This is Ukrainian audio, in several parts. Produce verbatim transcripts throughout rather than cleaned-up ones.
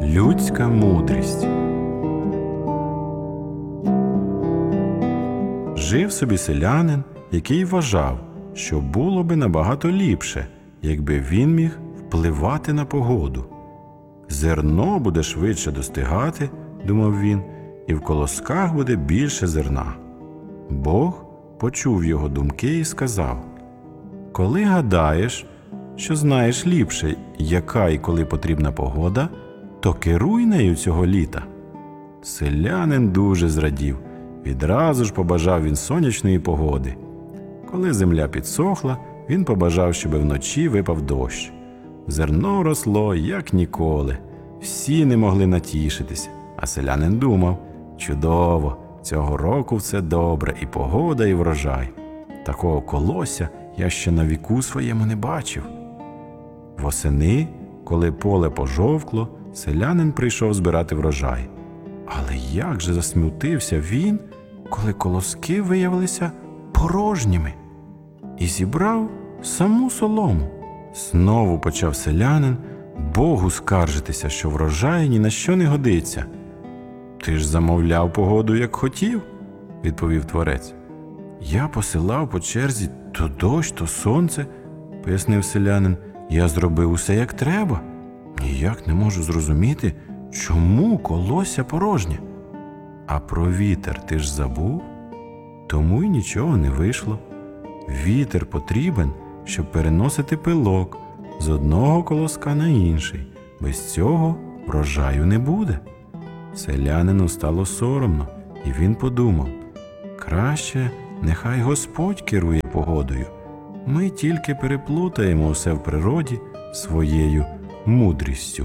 Людська мудрість. Жив собі селянин, який вважав, що було би набагато ліпше, якби він міг впливати на погоду. Зерно буде швидше достигати, думав він, і в колосках буде більше зерна. Бог почув його думки і сказав: «Коли гадаєш, що знаєш ліпше, яка і коли потрібна погода, то керуй нею цього літа». Селянин дуже зрадів. Відразу ж побажав він сонячної погоди. Коли земля підсохла, він побажав, щоб вночі випав дощ. Зерно росло, як ніколи. Всі не могли натішитися, а селянин думав: чудово, цього року все добре, і погода, і врожай. Такого колося я ще на віку своєму не бачив. Восени, коли поле пожовкло, селянин прийшов збирати врожай. Але як же засмутився він, коли колоски виявилися порожніми, і зібрав саму солому. Знову почав селянин Богу скаржитися, що врожай ні на що не годиться. «Ти ж замовляв погоду, як хотів», – відповів творець. «Я посилав по черзі то дощ, то сонце», – пояснив селянин. «Я зробив усе, як треба. Ніяк не можу зрозуміти, чому колося порожнє. А про вітер ти ж забув? Тому й нічого не вийшло. Вітер потрібен, щоб переносити пилок з одного колоска на інший. Без цього врожаю не буде». Селянину стало соромно, і він подумав: краще нехай Господь керує погодою. Ми тільки переплутаємо усе в природі своєю мудрістю.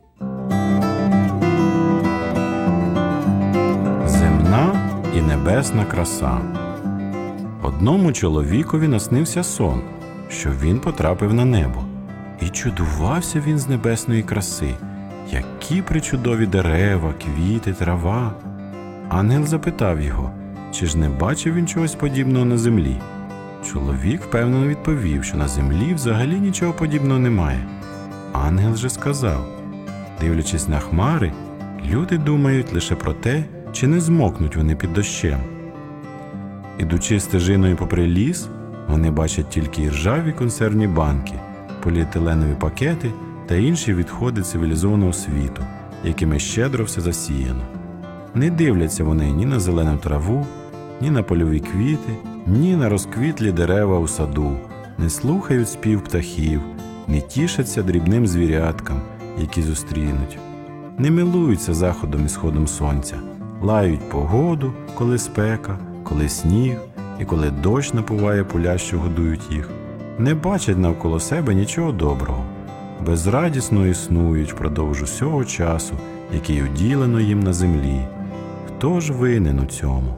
Земна і небесна краса. Одному чоловікові наснився сон, що він потрапив на небо. І чудувався він з небесної краси, які причудові дерева, квіти, трава. Ангел запитав його, чи ж не бачив він чогось подібного на землі. Чоловік впевнено відповів, що на землі взагалі нічого подібного немає. Ангел же сказав: дивлячись на хмари, люди думають лише про те, чи не змокнуть вони під дощем. Ідучи стежиною попри ліс, вони бачать тільки іржаві консервні банки, поліетиленові пакети та інші відходи цивілізованого світу, якими щедро все засіяно. Не дивляться вони ні на зелену траву, ні на польові квіти, ні на розквітлі дерева у саду, не слухають спів птахів, не тішаться дрібним звіряткам, які зустрінуть, не милуються заходом і сходом сонця, лають погоду, коли спека, коли сніг і коли дощ напуває поля, що годують їх, не бачать навколо себе нічого доброго, безрадісно існують впродовж усього часу, який уділено їм на землі. Хто ж винен у цьому?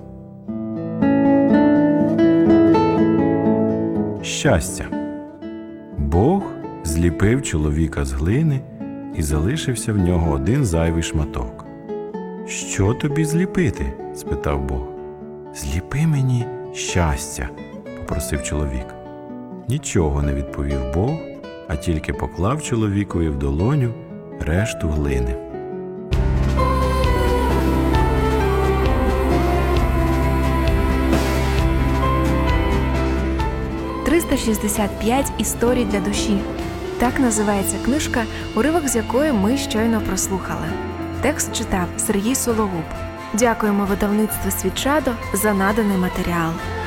Щастя. Бог зліпив чоловіка з глини і залишився в нього один зайвий шматок. «Що тобі зліпити?» – спитав Бог. «Зліпи мені щастя», – попросив чоловік. Нічого не відповів Бог, а тільки поклав чоловікові в долоню решту глини. триста шістдесят п'ять історій для душі. Так називається книжка, уривок з якої ми щойно прослухали. Текст читав Сергій Сологуб. Дякуємо видавництву «Світшадо» за наданий матеріал.